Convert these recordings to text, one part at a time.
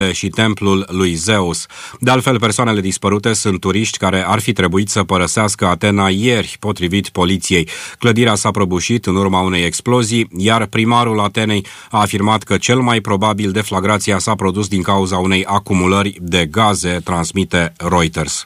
și templul lui Zeus. De altfel, persoanele dispărute sunt turiști care ar fi trebuit să părăsească Atena ieri, potrivit poliției. Clădirea s-a prăbușit în urma unei explozii, iar primarul Atenei a afirmat că cel mai probabil deflagrația s-a produs din cauza unei acumulări de gaze, transmite Reuters.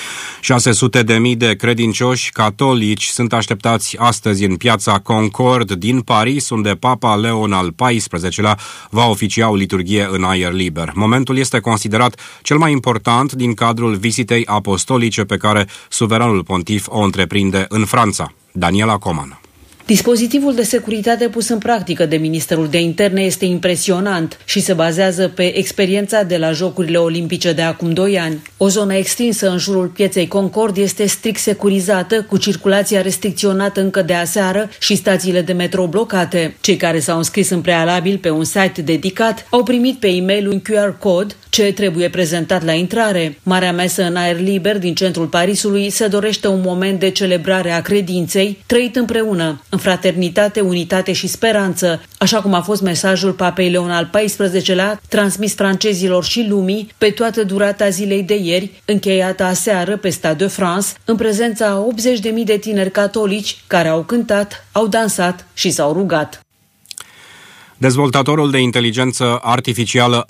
600.000 de credincioși catolici sunt așteptați astăzi în piața Concord din Paris, unde Papa Leon al XIV-lea va oficia o liturghie în aer liber. Momentul este considerat cel mai important din cadrul vizitei apostolice pe care suveranul pontif o întreprinde în Franța. Daniela Coman. Dispozitivul de securitate pus în practică de Ministerul de Interne este impresionant și se bazează pe experiența de la Jocurile Olimpice de acum 2 ani. O zonă extinsă în jurul pieței Concord este strict securizată, cu circulația restricționată încă de aseară și stațiile de metrou blocate. Cei care s-au înscris în prealabil pe un site dedicat au primit pe e-mail un QR code ce trebuie prezentat la intrare. Marea mesă în aer liber din centrul Parisului se dorește un moment de celebrare a credinței, trăit împreună, în fraternitate, unitate și speranță, așa cum a fost mesajul Papei Leon al XIV-lea, transmis francezilor și lumii pe toată durata zilei de ieri, încheiată aseară pe Stade de France, în prezența a 80.000 de tineri catolici care au cântat, au dansat și s-au rugat. Dezvoltatorul de inteligență artificială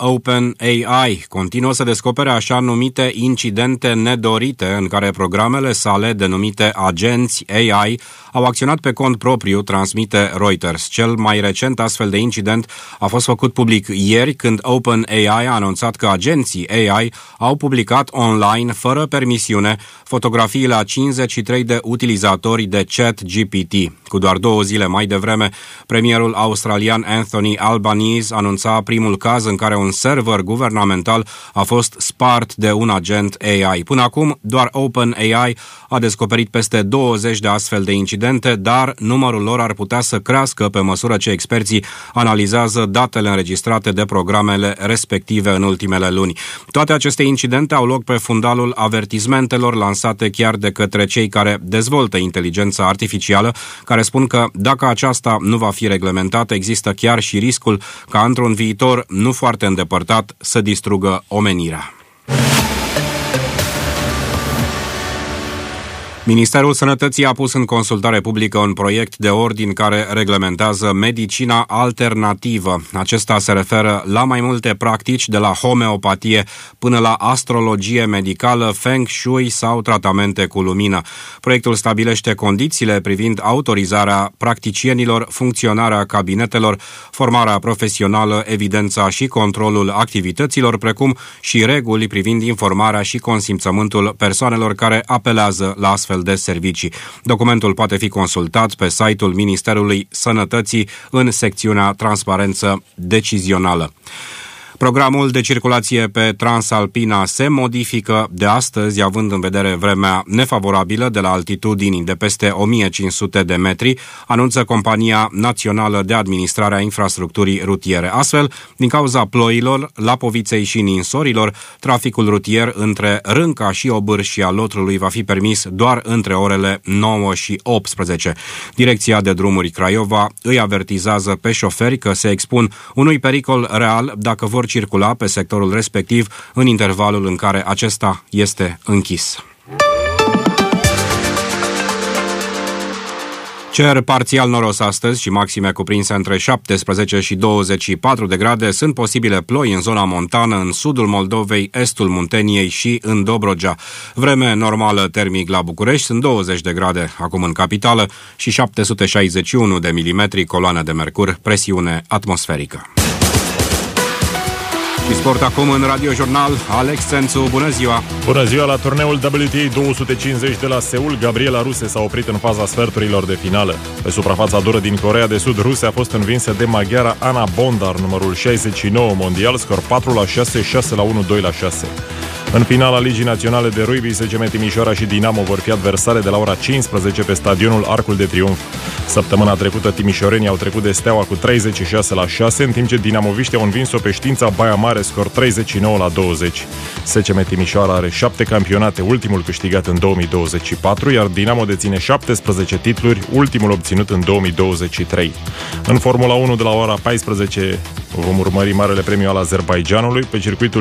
OpenAI continuă să descopere așa numite incidente nedorite în care programele sale, denumite agenți AI, au acționat pe cont propriu, transmite Reuters. Cel mai recent astfel de incident a fost făcut public ieri, când OpenAI a anunțat că agenții AI au publicat online, fără permisiune, fotografiile a 53 de utilizatori de ChatGPT. Cu doar 2 zile mai devreme, premierul australian Anthony Albanese anunța primul caz în care un server guvernamental a fost spart de un agent AI. Până acum, doar OpenAI a descoperit peste 20 de astfel de incidente, dar numărul lor ar putea să crească pe măsură ce experții analizează datele înregistrate de programele respective în ultimele luni. Toate aceste incidente au loc pe fundalul avertismentelor lansate chiar de către cei care dezvoltă inteligența artificială, care spun că dacă aceasta nu va fi reglementată, există chiar și riscul ca într-un viitor nu foarte îndepărtat să distrugă omenirea. Ministerul Sănătății a pus în consultare publică un proiect de ordin care reglementează medicina alternativă. Acesta se referă la mai multe practici, de la homeopatie până la astrologie medicală, feng shui sau tratamente cu lumină. Proiectul stabilește condițiile privind autorizarea practicienilor, funcționarea cabinetelor, formarea profesională, evidența și controlul activităților, precum și reguli privind informarea și consimțământul persoanelor care apelează la astfel de servicii. Documentul poate fi consultat pe site-ul Ministerului Sănătății în secțiunea Transparență decizională. Programul de circulație pe Transalpina se modifică de astăzi, având în vedere vremea nefavorabilă de la altitudini de peste 1500 de metri, anunță Compania Națională de Administrare a Infrastructurii Rutiere. Astfel, din cauza ploilor, Lapoviței și Ninsorilor, traficul rutier între Rânca și Obârșia Lotrului va fi permis doar între orele 9 și 18. Direcția de Drumuri Craiova îi avertizează pe șoferi că se expun unui pericol real dacă vor circula pe sectorul respectiv în intervalul în care acesta este închis. Cer parțial noros astăzi și maxime cuprinse între 17 și 24 de grade. Sunt posibile ploi în zona montană, în sudul Moldovei, estul Munteniei și în Dobrogea. Vreme normală termic la București, sunt 20 de grade acum în capitală și 761 de milimetri coloană de mercur, presiune atmosferică. Și sport acum în Radio Jurnal. Alex Sențu, bună ziua! Bună ziua! La turneul WTA 250 de la Seul, Gabriela Ruse s-a oprit în faza sferturilor de finală. Pe suprafața dură din Coreea de Sud, Ruse a fost învinsă de maghiara Ana Bondar, numărul 69 mondial, scor 4-6, 6-1, 2-6. În finala Ligii Naționale de Rugby, SCM Timișoara și Dinamo vor fi adversare de la ora 15 pe stadionul Arcul de Triunf. Săptămâna trecută, timișorenii au trecut de Steaua cu 36-6, în timp ce dinamoviștii au învins-o pe Știința Baia Mare mare scor 39-20. SCM Timișoara are 7 campionate, ultimul câștigat în 2024, iar Dinamo deține 17 titluri, ultimul obținut în 2023. În Formula 1 de la ora 14 vom urmări Marele Premiu al Azerbaidjanului pe circuitul